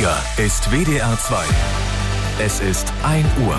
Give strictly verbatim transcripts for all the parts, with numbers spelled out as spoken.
Hier ist W D R zwei. Es ist ein Uhr.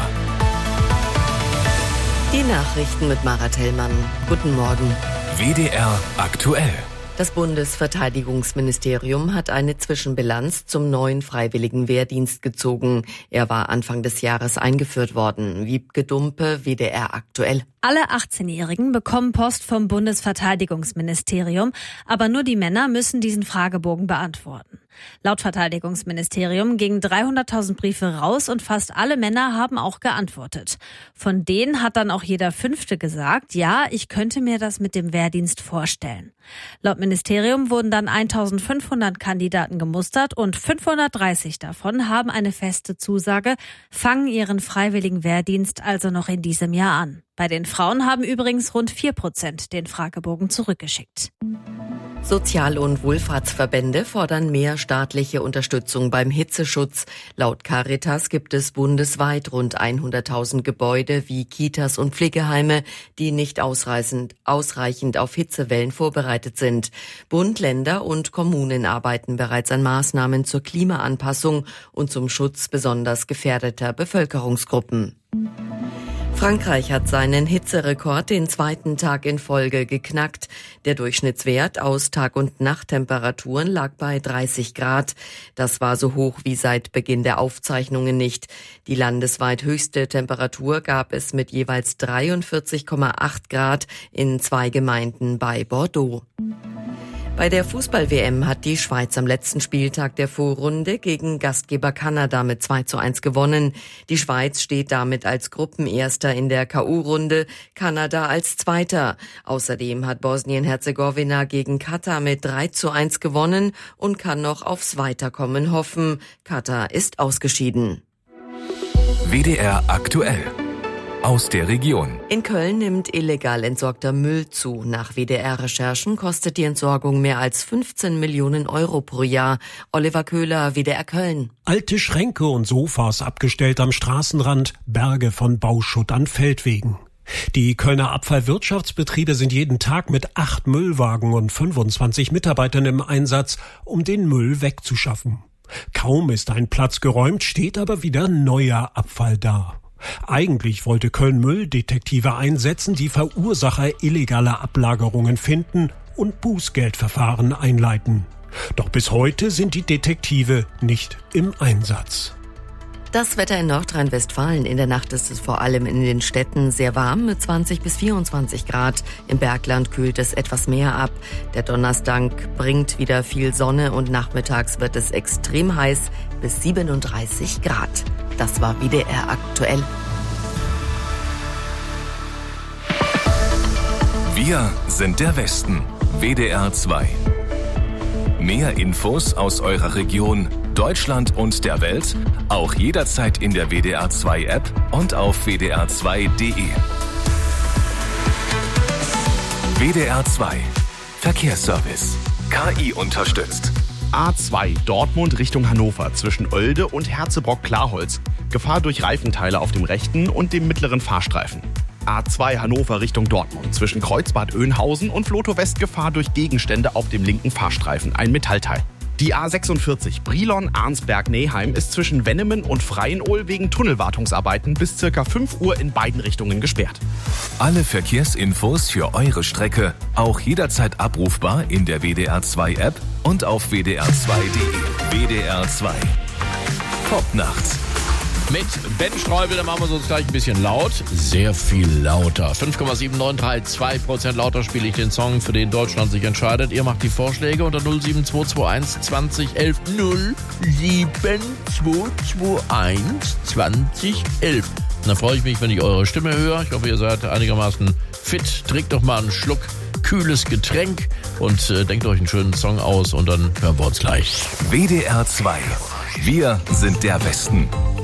Die Nachrichten mit Mara Tellmann. Guten Morgen. W D R aktuell. Das Bundesverteidigungsministerium hat eine Zwischenbilanz zum neuen freiwilligen Wehrdienst gezogen. Er war Anfang des Jahres eingeführt worden. Wiebke Dumpe, W D R aktuell. Alle achtzehnjährigen bekommen Post vom Bundesverteidigungsministerium, aber nur die Männer müssen diesen Fragebogen beantworten. Laut Verteidigungsministerium gingen dreihunderttausend Briefe raus und fast alle Männer haben auch geantwortet. Von denen hat dann auch jeder Fünfte gesagt, ja, ich könnte mir das mit dem Wehrdienst vorstellen. Laut Ministerium wurden dann eintausendfünfhundert Kandidaten gemustert und fünfhundertdreißig davon haben eine feste Zusage, fangen ihren freiwilligen Wehrdienst also noch in diesem Jahr an. Bei den Frauen haben übrigens rund vier Prozent den Fragebogen zurückgeschickt. Sozial- und Wohlfahrtsverbände fordern mehr staatliche Unterstützung beim Hitzeschutz. Laut Caritas gibt es bundesweit rund hunderttausend Gebäude wie Kitas und Pflegeheime, die nicht ausreichend, ausreichend auf Hitzewellen vorbereitet sind. Bund, Länder und Kommunen arbeiten bereits an Maßnahmen zur Klimaanpassung und zum Schutz besonders gefährdeter Bevölkerungsgruppen. Frankreich hat seinen Hitzerekord den zweiten Tag in Folge geknackt. Der Durchschnittswert aus Tag- und Nachttemperaturen lag bei dreißig Grad. Das war so hoch wie seit Beginn der Aufzeichnungen nicht. Die landesweit höchste Temperatur gab es mit jeweils dreiundvierzig Komma acht Grad in zwei Gemeinden bei Bordeaux. Bei der Fußball-W M hat die Schweiz am letzten Spieltag der Vorrunde gegen Gastgeber Kanada mit zwei zu eins gewonnen. Die Schweiz steht damit als Gruppenerster in der K O-Runde, Kanada als Zweiter. Außerdem hat Bosnien-Herzegowina gegen Katar mit drei zu eins gewonnen und kann noch aufs Weiterkommen hoffen. Katar ist ausgeschieden. W D R aktuell. Aus der Region. In Köln nimmt illegal entsorgter Müll zu. Nach W D R-Recherchen kostet die Entsorgung mehr als fünfzehn Millionen Euro pro Jahr. Oliver Köhler, W D R Köln. Alte Schränke und Sofas abgestellt am Straßenrand, Berge von Bauschutt an Feldwegen. Die Kölner Abfallwirtschaftsbetriebe sind jeden Tag mit acht Müllwagen und fünfundzwanzig Mitarbeitern im Einsatz, um den Müll wegzuschaffen. Kaum ist ein Platz geräumt, steht aber wieder neuer Abfall da. Eigentlich wollte Köln Mülldetektive einsetzen, die Verursacher illegaler Ablagerungen finden und Bußgeldverfahren einleiten. Doch bis heute sind die Detektive nicht im Einsatz. Das Wetter in Nordrhein-Westfalen. In der Nacht ist es vor allem in den Städten sehr warm mit zwanzig bis vierundzwanzig Grad. Im Bergland kühlt es etwas mehr ab. Der Donnerstag bringt wieder viel Sonne und nachmittags wird es extrem heiß bis siebenunddreißig Grad. Das war W D R aktuell. Wir sind der Westen. W D R zwei. Mehr Infos aus eurer Region, Deutschland und der Welt, auch jederzeit in der W D R zwei App und auf w d r zwei punkt d e. W D R zwei. Verkehrsservice. K I unterstützt. A zwei Dortmund Richtung Hannover zwischen Oelde und Herzebrock-Klarholz. Gefahr durch Reifenteile auf dem rechten und dem mittleren Fahrstreifen. A zwei Hannover Richtung Dortmund zwischen Kreuzbad Oeynhausen und Floto West Gefahr durch Gegenstände auf dem linken Fahrstreifen, ein Metallteil. Die A sechsundvierzig Brilon-Arnsberg-Neheim ist zwischen Wennemen und Freienohl wegen Tunnelwartungsarbeiten bis circa fünf Uhr in beiden Richtungen gesperrt. Alle Verkehrsinfos für eure Strecke auch jederzeit abrufbar in der W D R zwei App und auf w d r zwei punkt d e. W D R zwei. Popnacht. Mit Ben Streubel, dann machen wir es uns gleich ein bisschen laut. Sehr viel lauter. fünf Komma sieben neun drei zwei Prozent lauter spiele ich den Song, für den Deutschland sich entscheidet. Ihr macht die Vorschläge unter null sieben zwei zwei eins zwanzig elf. null sieben zwei zwei eins zwanzig elf. Und dann freue ich mich, wenn ich eure Stimme höre. Ich hoffe, ihr seid einigermaßen fit. Trinkt doch mal einen Schluck kühles Getränk und äh, denkt euch einen schönen Song aus und dann hören wir uns gleich. W D R zwei. Wir sind der Westen.